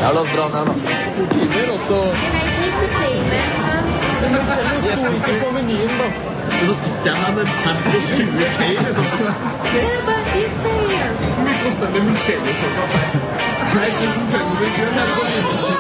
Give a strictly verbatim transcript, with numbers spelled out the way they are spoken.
Ja, la oss dra ned, da. To timer, og så... Can I take the payment? Men det sto ikke på menyen, da. Nå sitter jeg her med en tab på tjue K, liksom. Yeah, but you stay here. Hvor mye koster det med Michele, sånn? Nei, tusen fem hundre kroner.